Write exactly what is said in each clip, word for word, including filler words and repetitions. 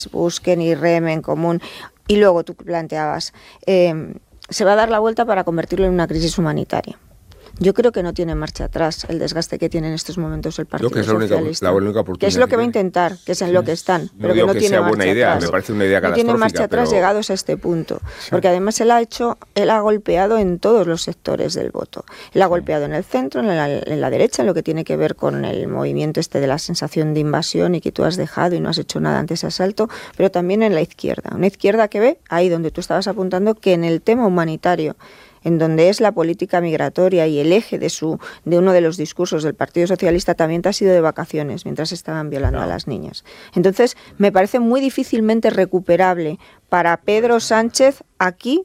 busquen y remen común. Y luego tú planteabas, eh, se va a dar la vuelta para convertirlo en una crisis humanitaria. Yo creo que no tiene marcha atrás el desgaste que tiene en estos momentos el Partido que es Socialista. La única, la única oportunidad que es lo que va a intentar, que es en sí. lo que están, no pero digo que no que tiene sea marcha buena idea, atrás. me parece una idea catastrófica. No tiene marcha atrás pero... llegados a este punto, sí. porque además él ha hecho, él ha golpeado en todos los sectores del voto. Él ha golpeado en el centro, en la, en la derecha, en lo que tiene que ver con el movimiento este de la sensación de invasión y que tú has dejado y no has hecho nada ante ese asalto, pero también en la izquierda. Una izquierda que ve, ahí donde tú estabas apuntando, que en el tema humanitario, en donde es la política migratoria y el eje de su de uno de los discursos del Partido Socialista, también te has ido de vacaciones mientras estaban violando no. a las niñas. Entonces, me parece muy difícilmente recuperable para Pedro Sánchez aquí,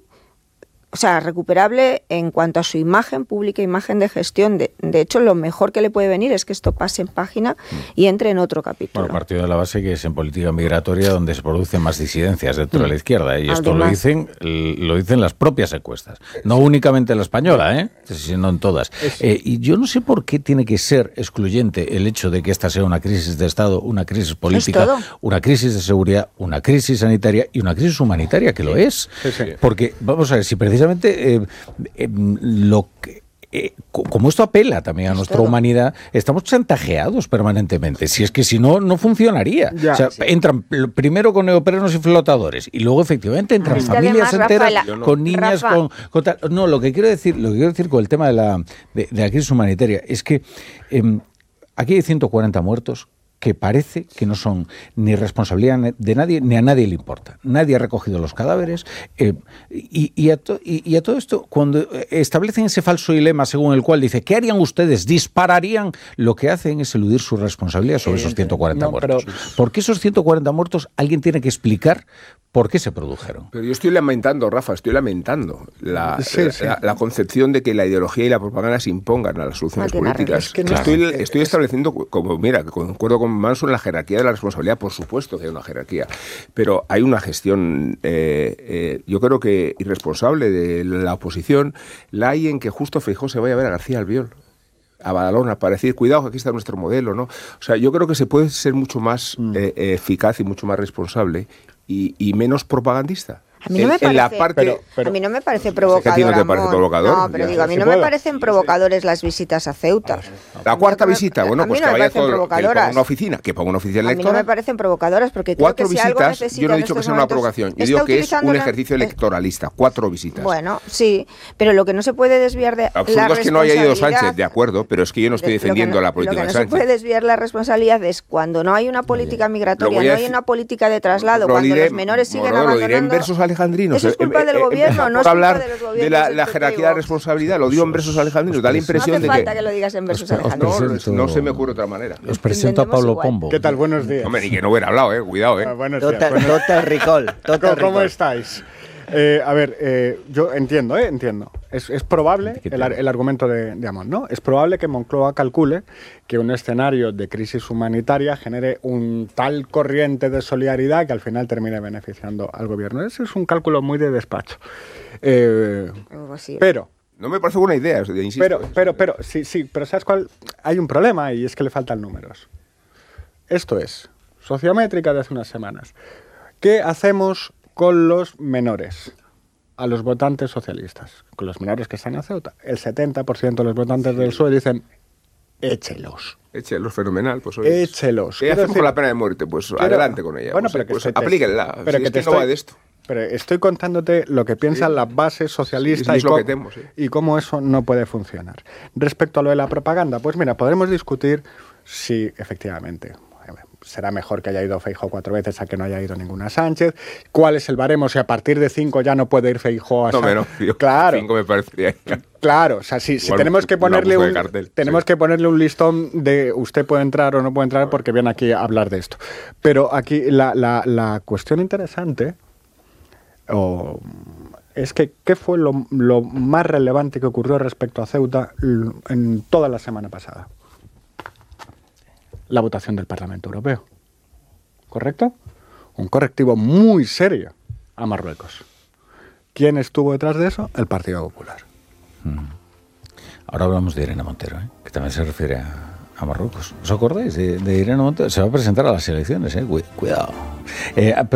o sea, recuperable en cuanto a su imagen pública, imagen de gestión. De, de hecho, lo mejor que le puede venir es que esto pase en página y entre en otro capítulo. Bueno, partido de la base que es en política migratoria donde se producen más disidencias dentro mm. de la izquierda. Y esto Además, lo dicen lo dicen las propias encuestas. No únicamente la española, ¿eh? sino en todas. Eh, y yo no sé por qué tiene que ser excluyente el hecho de que esta sea una crisis de Estado, una crisis política, una crisis de seguridad, una crisis sanitaria y una crisis humanitaria, que sí. lo es. Sí, sí. Porque, vamos a ver, si precisamente Eh, eh, lo que Eh, como esto apela también a es nuestra todo. humanidad, estamos chantajeados permanentemente. Si es que si no, no funcionaría. Ya, o sea, sí. entran primero con neoprenos y flotadores y luego efectivamente entran Ay, familias además, enteras Rafa, con no. niñas, con, con tal. No, lo que quiero decir, lo que quiero decir con el tema de la, de, de la crisis humanitaria es que eh, aquí hay ciento cuarenta muertos que parece que no son ni responsabilidad de nadie, ni a nadie le importa. Nadie ha recogido los cadáveres. Eh, y, y, a to, y, y a todo esto, cuando establecen ese falso dilema según el cual dice, ¿qué harían ustedes? ¿Dispararían? Lo que hacen es eludir su responsabilidad sobre esos ciento cuarenta no, muertos. Pero... Porque esos ciento cuarenta muertos alguien tiene que explicar por qué se produjeron. Pero yo estoy lamentando, Rafa, estoy lamentando la, sí, la, sí. la, la concepción de que la ideología y la propaganda se impongan a las soluciones no, políticas. Es que no, estoy, claro. estoy estableciendo, como mira, concuerdo con Manso en la jerarquía de la responsabilidad, por supuesto que hay una jerarquía, pero hay una gestión, eh, eh, yo creo que irresponsable de la oposición, la hay en que justo Feijóo se vaya a ver a García Albiol, a Badalona, para decir, cuidado, que aquí está nuestro modelo, ¿no? O sea, yo creo que se puede ser mucho más mm. eh, eficaz y mucho más responsable y, y menos propagandista. A mí no me parece, en la parte, pero, pero, a mí no me parece provocador. ¿A ti no te parece provocador? No, pero ya. digo, a mí no me parecen provocadores las visitas a Ceuta. La cuarta me, visita, bueno, pues no que vaya todo, que ponga una oficina, que ponga una oficina electoral. A mí no me parecen provocadoras porque cuatro creo que visitas, si algo necesita yo no he dicho que sea una provocación, yo digo que es un ejercicio electoralista, cuatro visitas. Bueno, sí, pero lo que no se puede desviar de absurdo la es que no haya ido Sánchez, de acuerdo, pero es que yo no estoy defendiendo la política de Sánchez. Lo que no se puede desviar la responsabilidad es cuando no hay una política migratoria, no hay una política de traslado, cuando los menores siguen abandonando. Lo diré en versos alejandrinos. Del gobierno, no es hablar de, los de la, la jerarquía de responsabilidad, lo digo en versos alejandrinos, da la impresión no hace de falta que, que lo digas en versos alejandrinos. No, no se me ocurre otra manera. Os presento a Pablo igual. Pombo. ¿Qué tal? Buenos días. Hombre, ni que no hubiera hablado, eh, cuidado, eh. Ah, buenos total, días. Total recall. Total ¿Cómo, recall. ¿Cómo estáis? Eh, a ver, eh, yo entiendo, eh, entiendo. Es, es probable, el, el argumento de, de Amón, ¿no? Es probable que Moncloa calcule que un escenario de crisis humanitaria genere un tal corriente de solidaridad que al final termine beneficiando al gobierno. Ese es un cálculo muy de despacho. Eh, pero... No me parece buena idea, insisto. Pero, pero, pero, sí, sí, pero ¿sabes cuál? Hay un problema y es que le faltan números. Esto es, sociométrica de hace unas semanas. ¿Qué hacemos con los menores? A los votantes socialistas, con los menores que están en Ceuta. El setenta por ciento de los votantes sí. del P S O E dicen, échelos. Échelos, fenomenal. Pues, oye, échelos. ¿Qué hacemos decir, con la pena de muerte? Pues quiero, adelante con ella. Bueno, pues, pero que pues estoy, aplíquenla. Pero si que es te que estoy, no va de esto. Pero estoy contándote lo que piensan sí. las bases socialistas sí, y, cómo, temo, sí. y cómo eso no puede funcionar. Respecto a lo de la propaganda, pues mira, podremos discutir si efectivamente será mejor que haya ido Feijóo cuatro veces a que no haya ido ninguna Sánchez. ¿Cuál es el baremo? Si a partir de cinco ya no puede ir Feijóo a Sánchez. No, menos. Claro. Cinco me parecería. Claro, o sea, si, si tenemos que ponerle un cartel, tenemos sí. que ponerle un listón de usted puede entrar o no puede entrar porque viene aquí a hablar de esto. Pero aquí la, la, la cuestión interesante oh, es que ¿qué fue lo, lo más relevante que ocurrió respecto a Ceuta en toda la semana pasada? La votación del Parlamento Europeo. ¿Correcto? Un correctivo muy serio a Marruecos. ¿Quién estuvo detrás de eso? El Partido Popular. Mm. Ahora hablamos de Irene Montero, ¿eh? que también se refiere a, a Marruecos. ¿Os acordáis de, de Irene Montero? Se va a presentar a las elecciones, ¿eh? Cuidado. Eh,